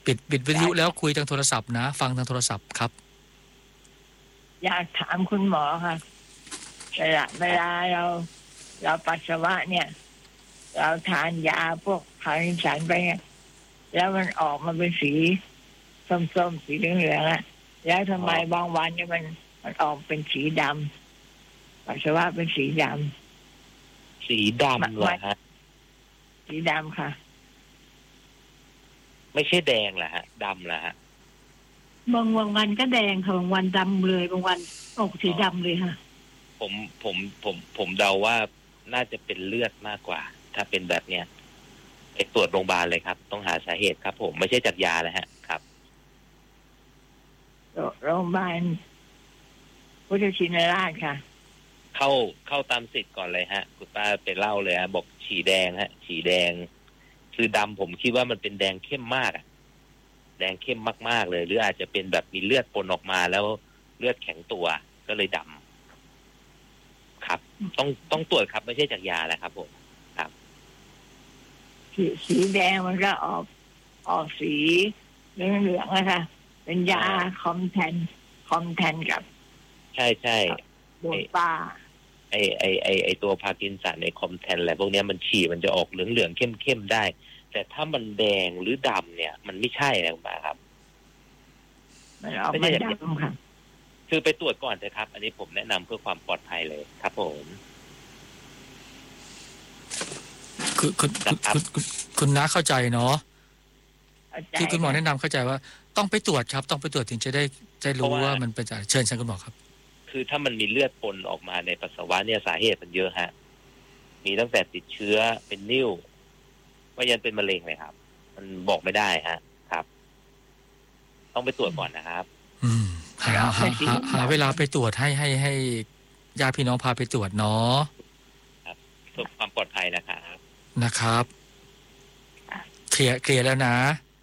ปิดวิทยุแล้วคุยทางโทรศัพท์นะฟังทางโทรศัพท์ครับอยากถามคุณหมอค่ะเวลาเราปัสสาวะเนี่ยเราทานยาพวกพารากินสันไปเนี่ยแล้วมันออกมาเป็นสีส้มๆสีเหลืองๆแล้วทำไมบางวันเนี่ยมันออกเป็นสีดำปัสสาวะเป็นสีดำสีดำเหรอฮะสีดำค่ะไม่ใช่แดงเหรอฮะดำเหรอฮะบางวันก็แดงค่ะบางวันดำเลยบางวันออกสีดำเลยค่ะผมเดาว่าน่าจะเป็นเลือดมากกว่าถ้าเป็นแบบเนี้ยไปตรวจโรงพยาบาลเลยครับต้องหาสาเหตุครับผมไม่ใช่จากยาแล้วฮะครับโรงพยาบาลพุทธชินราชค่ะเข้าตามสิทธิ์ก่อนเลยฮะคุณป้าไปเล่าเลยฮะบอกฉี่แดงฮะฉี่แดงคือดำผมคิดว่ามันเป็นแดงเข้มมากอะแดงเข้มมากๆเลยหรืออาจจะเป็นแบบมีเลือดปนออกมาแล้วเลือดแข็งตัวก็เลยดำครับต้องตรวจครับไม่ใช่จากยาแหละครับผมครับสีแดงมันก็ออกสีเหลืองๆนะคะเป็นยาคอมแทนกับใช่โดนป้าไอตัวพาร์กินสันในคอมแทนอะไรพวกนี้มันฉี่มันจะออกเหลืองๆเข้มๆได้แต่ถ้ามันแดงหรือดำเนี่ยมันไม่ใช่นะคุณป้าครับไม่ใช่ดำค่ะคือไปตรวจก่อนเลยครับอันนี้ผมแนะนำเพื่อความปลอดภัยเลยครับผมคุณน้าเข้าใจเนาะที่คุณหมอแนะนำเข้าใจว่าต้องไปตรวจครับต้องไปตรวจถึงจะได้รู้ว่ามันเป็นจากเชิญคุณหมอครับคือถ้ามันมีเลือดปนออกมาในปัสสาวะเนี่ยสาเหตุมันเยอะฮะมีตั้งแต่ติดเชื้อเป็นนิ่วว่ายันเป็นมะเร็งเลยครับมันบอกไม่ได้ฮะครับต้องไปตรวจก่อนนะครับหาเวลาไปตรวจให้ญาติพี่น้องพาไปตรวจเนาะครับเพื่อความปลอดภัยนะครับเคลียร์แล้วนะ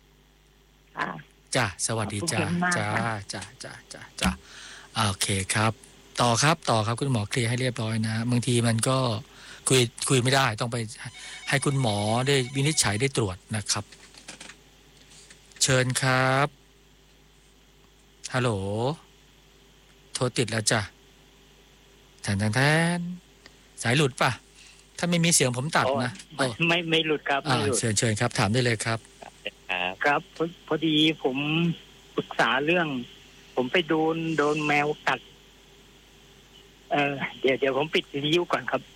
จ้ะสวัสดีจ้ะจ้าโอเคครับต่อครับคุณหมอเคลียร์ให้เรียบร้อยนะบางทีมันก็คุยไม่ได้ต้องไปให้คุณหมอได้วินิจฉัยได้ตรวจนะครับเชิญครับฮัลโหลโทรติดแล้วจ้ะแทนสายหลุดป่ะถ้าไม่มีเสียงผมตัดนะไม่หลุดครับเชิญครับถามได้เลยครับครับพอดีผมปรึกษาเรื่องผมไปโดนแมวกัดเดี๋ยวผมปิดวิทยุก่อนครับ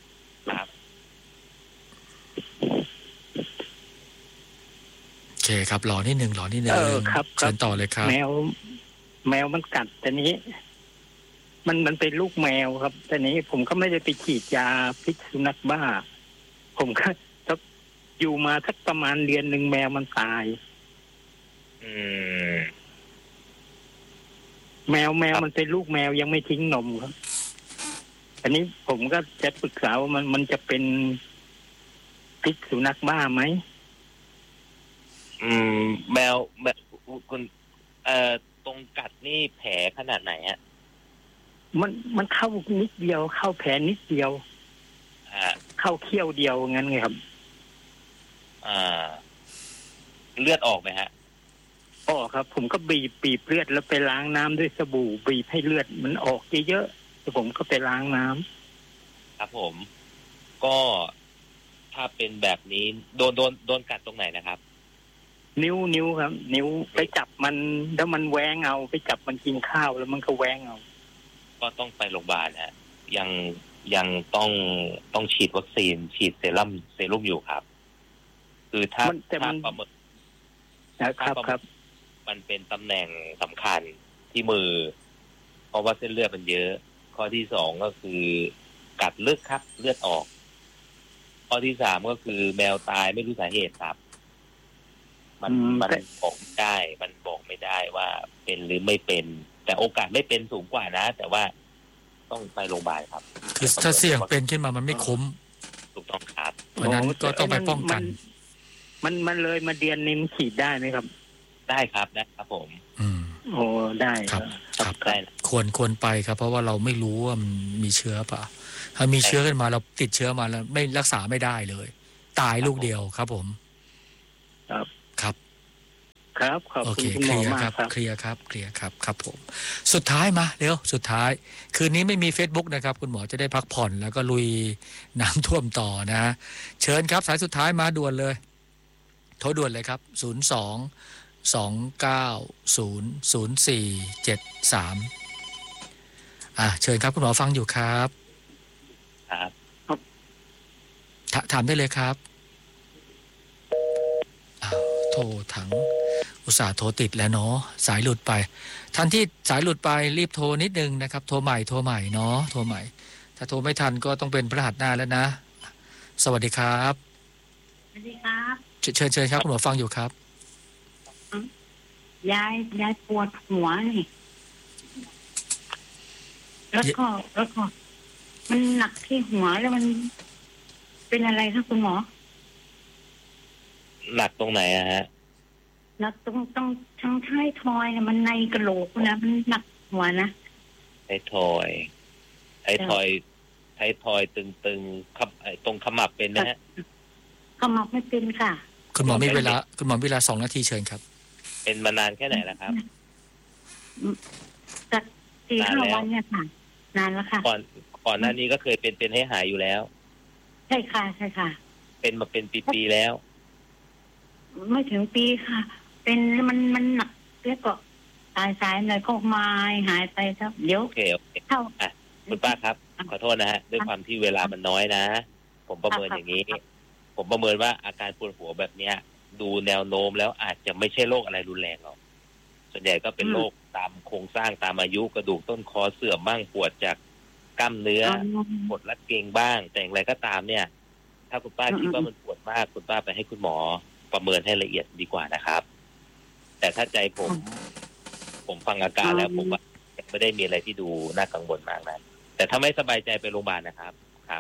โอเคครับรอนิดนึงครับเชิญต่อเลยครับแมวมันกัดแต่นี้มันเป็นลูกแมวครับแต่นี้ผมก็ไม่ได้ไปฉีดยาพิษสุนัขบ้าผมก็อยู่มาสักประมาณเดือนนึงแมวมันตายแมวมันเป็นลูกแมวยังไม่ทิ้งนมครับอันนี้ผมก็จะปรึกษาว่ามันจะเป็นพิษสุนัขบ้าไหมแมวคุณตรงกัดนี่แผลขนาดไหนฮะมันเข้านิดเดียวเข้าแผลนิดเดียวเข้าเขี้ยวเดียวงั้นไงครับเลือดออกไหมฮะออกครับผมก็บีบเลือดแล้วไปล้างน้ำด้วยสบู่บีบให้เลือดมันออกเยอะๆแล้วผมก็ไปล้างน้ำครับผมก็ถ้าเป็นแบบนี้โดนกัดตรงไหนนะครับนิ้วครับนิ้วไปจับมันแล้วมันแหวงเอาไปจับมันกินข้าวแล้วมันก็แหวงเอาก็ต้องไปโรงพยาบาลฮะยังต้องฉีดวัคซีนฉีดเซรุ่มอยู่ครับคือถ้าประเมินครับมันเป็นตำแหน่งสำคัญที่มือเพราะว่าเส้นเลือดมันเยอะข้อที่2ก็คือกัดลึกครับเลือดออกข้อที่3ก็คือแมวตายไม่รู้สาเหตุครับมันบอกไม่ได้ว่าเป็นหรือไม่เป็นแต่โอกาสไม่เป็นสูงกว่านะแต่ว่าต้องไปโรงพยาบาลครับคือถ้าเสี่ยงเป็นขึ้นมามันไม่คุ้มถูกต้องครับเพราะนั้นก็ต้องไปป้องกันมันเลยมาเดือนนึงฉีดได้ไหมครับได้ครับนะครับผมโอ้ได้ครับได้ควรไปครับเพราะว่าเราไม่รู้ว่ามันมีเชื้อป่ะถ้ามีเชื้อขึ้นมาเราติดเชื้อมาแล้วไม่รักษาไม่ได้เลยตายลูกเดียวครับผมครับครับขอบโอคุเคณคุณหเคมอลียร์มาคกรับครับเคลียร์ครับเคลียร์ครับครับผมสุดท้ายมาเร็วสุดท้ายคืนนี้ไม่มี Facebook นะครับคุณหมอจะได้พักผ่อนแล้วก็ลุยน้ำท่วมต่อนะเชิญครับสายสุดท้ายมาด่วนเลยโทรด่วนเลยครับ02-290-0473เชิญครับคุณหมอฟังอยู่ครับครับถามได้เลยครับโทรถังอุตส่าห์โทรติดแล้วเนาะสายหลุดไปทันที่สายหลุดไปรีบโทรนิดนึงนะครับโทรใหม่เนาะโทรใหม่ถ้าโทรไม่ทันก็ต้องเป็นพฤหัสหน้าแล้วนะสวัสดีครับสวัสดีครับเชิญครับคุณหมอฟังอยู่ครับยายปวดหัวนี่แล้วก็มันหนักที่หัวแล้วมันเป็นอะไรครับคุณหมอหนักตรงไหนอะฮะหนักต้องทางท้ายทอยนะมันในกระโหลกนะมันหนักหัวนะท้ายทอยตึงๆครับตรงขมับเป็นไหมฮะขมับไม่เป็นค่ะคุณหมอมีเวลา2 นาทีเชิญครับเป็นมานานแค่ไหนแล้วครับจาก 4-5 วันเนี่ยค่ะนานแล้วค่ะก่อนหน้านี้ก็เคยเป็นให้หายอยู่แล้วใช่ค่ะเป็นมาเป็นปีๆแล้วไม่ถึงปีค่ะเป็นมันหนักแล้วก็สายหน่อยก็มาหายไปครับเดี๋ยวโอเคคุณป้าครับขอโทษนะฮะด้วยความที่เวลามันน้อยนะผมประเมินอย่างนี้ผมประเมินว่าอาการปวดหัวแบบเนี้ยดูแนวโน้มแล้วอาจจะไม่ใช่โรคอะไรรุนแรงหรอกส่วนใหญ่ก็เป็นโรคตามโครงสร้างตามอายุกระดูกต้นคอเสื่อมบ้างปวดจากกล้ามเนื้อกดรัดเกร็งบ้างแต่อย่างไรก็ตามเนี่ยถ้าคุณป้าคิดว่ามันปวดมากคุณป้าไปให้คุณหมอประเมินให้ละเอียดดีกว่านะครับแต่ถ้าใจผมฟังอาการแล้วผมว่าไม่ได้มีอะไรที่ดูน่ากังวลมากนะแต่ถ้าไม่สบายใจไปโรงพยาบาลนะครับครับ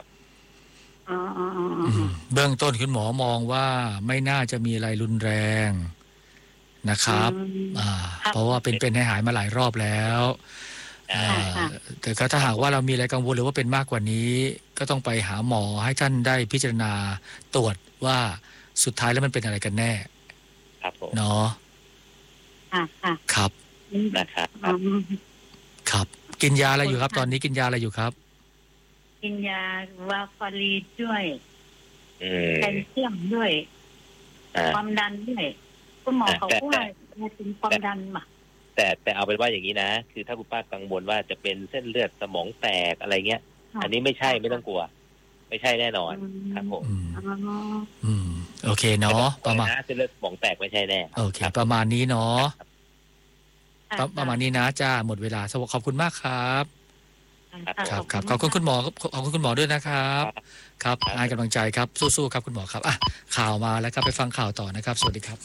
เบื้องต้นคุณหมอมองว่าไม่น่าจะมีอะไรรุนแรงนะครับเพราะว่าเป็นให้หายมาหลายรอบแล้วแต่ถ้าหากว่าเรามีอะไรกังวลหรือว่าเป็นมากกว่านี้ก็ต้องไปหาหมอให้ท่านได้พิจารณาตรวจว่าสุดท้ายแล้วมันเป็นอะไรกันแน่ครับผมเนาะครับนะครับครับกินยาอะไรอยู่ครับตอนนี้กินยาอะไรอยู่ครับกินยาวาฟารีด้วยแคลเซียมด้วยความดันด้วยคุณหมอเขาว่าเป็นความดันมาแต่เอาเป็นว่าอย่างนี้นะคือถ้าคุณป้ากังวลว่าจะเป็นเส้นเลือดสมองแตกอะไรเงี้ยอันนี้ไม่ใช่ไม่ต้องกลัวไม่ใช่แน่นอนครับผมโอเคเนาะประมาณเส้นเลือดสมองแตกไม่ใช่แน่โอเคประมาณนี้เนาะประมาณนี้นะจ้าหมดเวลาขอบคุณมากครับครับขอบคุณคุณหมอขอบคุณคุณหมอด้วยนะครับครับให้กำลังใจครับสู้ๆครับคุณหมอครับข่าวมาแล้วครับไปฟังข่าวต่อนะครับสวัสดีครับ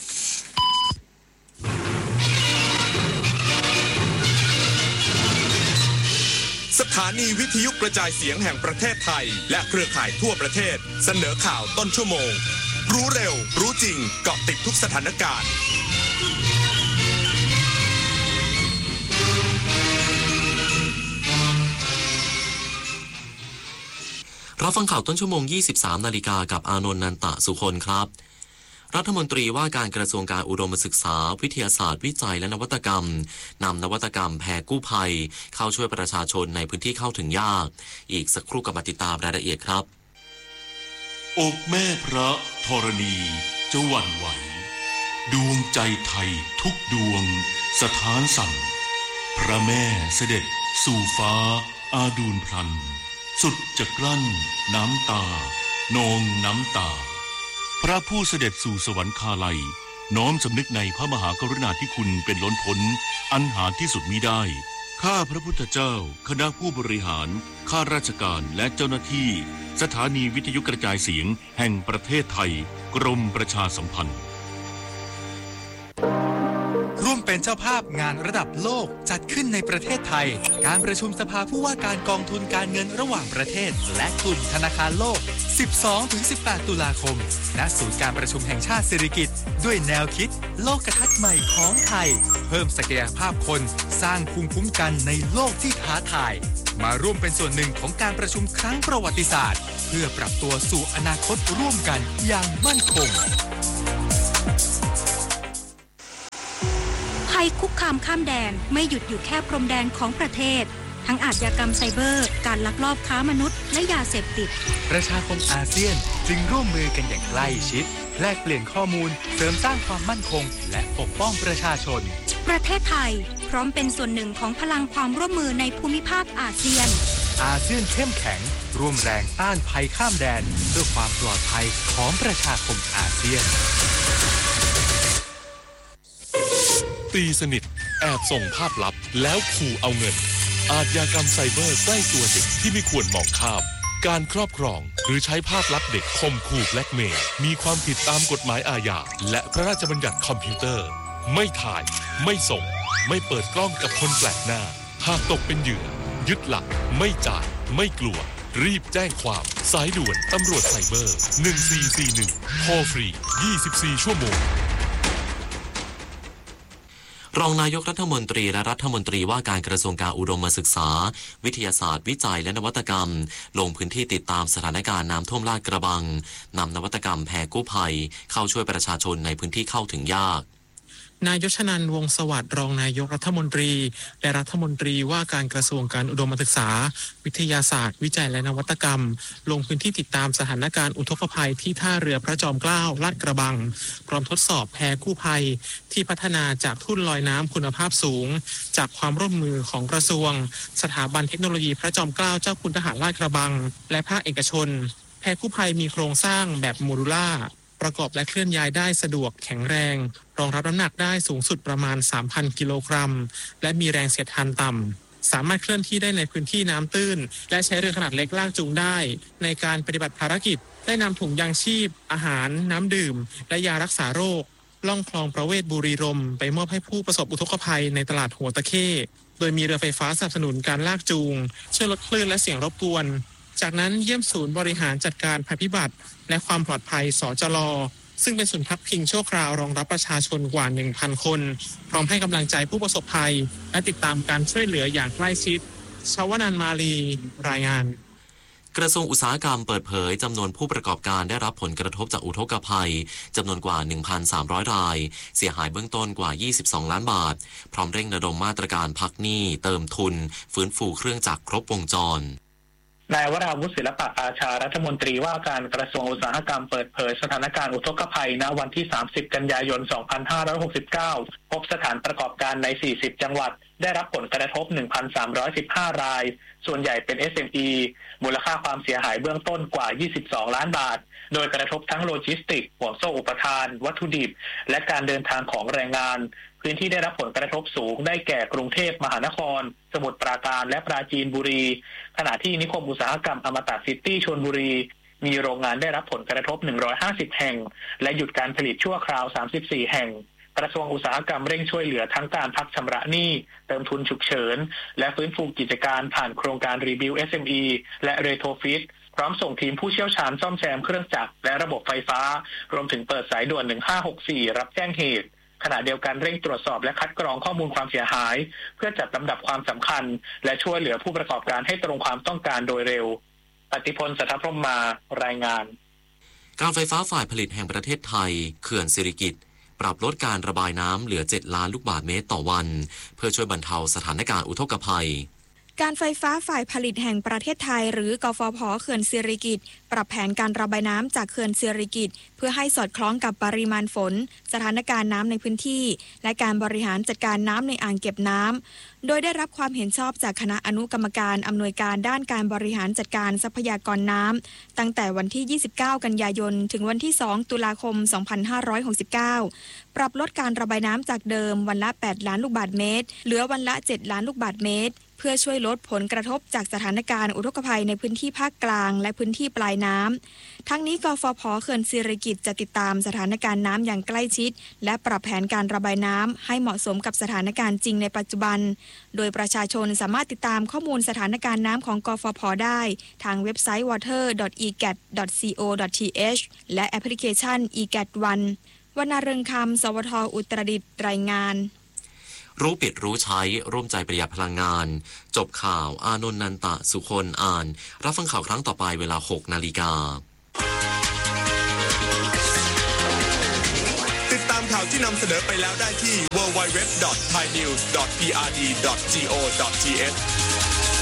สถานีวิทยุกระจายเสียงแห่งประเทศไทยและเครือข่ายทั่วประเทศเสนอข่าวต้นชั่วโมงรู้เร็วรู้จริงเกาะติดทุกสถานการณ์รับฟังข่าวต้นชั่วโมง 23 นาฬิกากับอานนท์นันตะสุคนครับรัฐมนตรีว่าการกระทรวงการอุดมศึกษาวิทยาศาสตร์วิจัยและนวัตกรรมนำนวัตกรรมแพรกู้ภัยเข้าช่วยประชาชนในพื้นที่เข้าถึงยากอีกสักครู่กับมาติดตามรายละเอียดครับอกแม่พระธรณีจะหวั่นไหวดวงใจไทยทุกดวงสถานสั่นพระแม่เสด็จสู่ฟ้าอาดูลพลันสุดจะกลั้นน้ำตานองน้ำตาพระผู้เสด็จสู่สวรรคาลัยน้อมสำนึกในพระมหากรุณาธิคุณเป็นล้นพ้นอันหาที่สุดมิได้ข้าพระพุทธเจ้าคณะผู้บริหารข้าราชการและเจ้าหน้าที่สถานีวิทยุกระจายเสียงแห่งประเทศไทยกรมประชาสัมพันธ์ร่วมเป็นเจ้าภาพงานระดับโลกจัดขึ้นในประเทศไทยการประชุมสภาผู้ว่าการกองทุนการเงินระหว่างประเทศและกลุ่มธนาคารโลก 12-18 ตุลาคมณศูนย์การประชุมแห่งชาติสิริกิติ์ด้วยแนวคิดโลกทัศน์ใหม่ของไทยเพิ่มศักยภาพคนสร้างภูมิคุ้มกันในโลกที่ท้าทายมาร่วมเป็นส่วนหนึ่งของการประชุมครั้งประวัติศาสตร์เพื่อปรับตัวสู่อนาคตร่วมกันอย่างมั่นคงภัยคุกคามข้ามแดนไม่หยุดอยู่แค่พรมแดนของประเทศทั้งอาชญากรรมไซเบอร์การลักลอบค้ามนุษย์และยาเสพติดประชาคมอาเซียนจึงร่วมมือกันอย่างใกล้ชิดแลกเปลี่ยนข้อมูลเสริมสร้างความมั่นคงและปกป้องประชาชนประเทศไทยพร้อมเป็นส่วนหนึ่งของพลังความร่วมมือในภูมิภาคอาเซียนอาเซียนเข้มแข็งร่วมแรงต้านภัยข้ามแดนเพื่อความปลอดภัยของประชาคมอาเซียนตีสนิทแอบส่งภาพลับแล้วขู่เอาเงินอาชญากรรมไซเบอร์ใกล้ตัวเด็กที่ไม่ควรมองข้ามการครอบครองหรือใช้ภาพลับเด็กข่มขู่แบล็กเมย์มีความผิดตามกฎหมายอาญาและพระราชบัญญัติคอมพิวเตอร์ไม่ถ่ายไม่ส่งไม่เปิดกล้องกับคนแปลกหน้าหากตกเป็นเหยื่อยึดหลักไม่จ่ายไม่กลัวรีบแจ้งความสายด่วนตำรวจไซเบอร์1441โทรฟรี24ชั่วโมงรองนายกรัฐมนตรีและรัฐมนตรีว่าการกระทรวงการอุดมศึกษาวิทยาศาสตร์วิจัยและนวัตกรรมลงพื้นที่ติดตามสถานการณ์น้ำท่วมลาดกระบังนำนวัตกรรมแพกู้ภัยเข้าช่วยประชาชนในพื้นที่เข้าถึงยากนายยชนันท์ วงศ์สวัสดิ์รองนายกรัฐมนตรีและรัฐมนตรีว่าการกระทรวงการอุดมศึกษาวิทยาศาสตร์วิจัยและนวัตกรรมลงพื้นที่ติดตามสถานการณ์อุทกภัยที่ท่าเรือพระจอมเกล้าลาดกระบังพร้อมทดสอบแพกู้ภัยที่พัฒนาจากทุ่นลอยน้ำคุณภาพสูงจากความร่วมมือของกระทรวงสถาบันเทคโนโลยีพระจอมเกล้าเจ้าคุณทหารลาดกระบังและภาคเอกชนแพกู้ภัยมีโครงสร้างแบบโมดูล่าประกอบและเคลื่อนย้ายได้สะดวกแข็งแรงรองรับน้ำหนักได้สูงสุดประมาณ 3,000 กิโลกรัมและมีแรงเสียดทานต่ำสามารถเคลื่อนที่ได้ในพื้นที่น้ำตื้นและใช้เรือขนาดเล็กลากจูงได้ในการปฏิบัติภารกิจได้นำถุงยางชีพอาหารน้ำดื่มและยารักษาโรคล่องคลองประเวศบุรีรมย์ไปมอบให้ผู้ประสบอุทกภัยในตลาดหัวตะเข้โดยมีเรือไฟฟ้าสนับสนุนการลากจูงช่วยลดคลื่นและเสียงรบกวนจากนั้นเยี่ยมศูนย์บริหารจัดการภัยพิบัติและความปลอดภัยสจล.ซึ่งเป็นศูนย์พักพิงชั่วคราวรองรับประชาชนกว่า 1,000 คนพร้อมให้กำลังใจผู้ประสบภัยและติดตามการช่วยเหลืออย่างใกล้ชิดชวนันท์มาลีรายงานกระทรวงอุตสาหกรรมเปิดเผยจำนวนผู้ประกอบการได้รับผลกระทบจากอุทกภัยจำนวนกว่า 1,300 รายเสียหายเบื้องต้นกว่า22ล้านบาทพร้อมเร่งระดมมาตรการพักหนี้เติมทุนฟื้นฟูเครื่องจักรครบวงจรนายวราวุฒิศิลปะอาชารัฐมนตรีว่าการกระทรวงอุตสาหกรรมเปิดเผยสถานการณ์อุทกภัยณวันที่30กันยายน2569พบสถานประกอบการใน40จังหวัดได้รับผลกระทบ 1,315 รายส่วนใหญ่เป็น SME มูลค่าความเสียหายเบื้องต้นกว่า22ล้านบาทโดยกระทบทั้งโลจิสติกส์ห่วงโซ่อุปทานวัตถุดิบและการเดินทางของแรงงานพื้นที่ได้รับผลกระทบสูงได้แก่กรุงเทพมหานครสมุทรปราการและปราจีนบุรีขณะที่นิคมอุตสาหกรรมอมตะซิตี้ชลบุรีมีโรงงานได้รับผลกระทบ150แห่งและหยุดการผลิตชั่วคราว34แห่งกระทรวงอุตสาหกรรมเร่งช่วยเหลือทั้งการพักชำระหนี้เติมทุนฉุกเฉินและฟื้นฟูกิจการผ่านโครงการ Rebuild SME และ Retrofit พร้อมส่งทีมผู้เชี่ยวชาญซ่อมแซมเครื่องจักรและระบบไฟฟ้ารวมถึงเปิดสายด่วน1564รับแจ้งเหตุขณะเดียวกันเร่งตรวจสอบและคัดกรองข้อมูลความเสียหายเพื่อจัดลำดับความสำคัญและช่วยเหลือผู้ประกอบการให้ตรงความต้องการโดยเร็วปฏิพล สัทธพรหมารายงานการไฟฟ้าฝ่ายผลิตแห่งประเทศไทยเขื่อนสิริกิติ์ปรับลดการระบายน้ำเหลือ7ล้านลูกบาศก์เมตรต่อวันเพื่อช่วยบรรเทาสถานการณ์อุทกภัยการไฟฟ้าฝ่ายผลิตแห่งประเทศไทยหรือกฟผ.เขื่อนสิริกิติ์ปรับแผนการระบายน้ำจากเขื่อนสิริกิติ์เพื่อให้สอดคล้องกับปริมาณฝนสถานการณ์น้ำในพื้นที่และการบริหารจัดการน้ำในอ่างเก็บน้ำโดยได้รับความเห็นชอบจากคณะอนุกรรมการอำนวยการด้านการบริหารจัดการทรัพยากรน้ำตั้งแต่วันที่29กันยายนถึงวันที่2ตุลาคม2569ปรับลดการระบายน้ำจากเดิมวันละ8ล้านลูกบาศก์เมตรเหลือวันละ7ล้านลูกบาศก์เมตรเพื่อช่วยลดผลกระทบจากสถานการณ์อุทกภัยในพื้นที่ภาคกลางและพื้นที่ปลายน้ำทั้งนี้กฟผ.เขื่อนสิริกิติ์จะติดตามสถานการณ์น้ำอย่างใกล้ชิดและปรับแผนการระบายน้ำให้เหมาะสมกับสถานการณ์จริงในปัจจุบันโดยประชาชนสามารถติดตามข้อมูลสถานการณ์น้ำของกฟผ.ได้ทางเว็บไซต์ water.egat.co.th และแอปพลิเคชัน egat1 วรรณเริงคำสวท.อุตรดิตถ์รายงานรู้ปิดรู้ใช้ร่วมใจประหยัดพลังงานจบข่าวอานนท์นันตะสุคนอ่านรับฟังข่าวครั้งต่อไปเวลา 6 นาฬิกาติดตามข่าวที่นำเสนอไปแล้วได้ที่ www.thainews.prd.go.th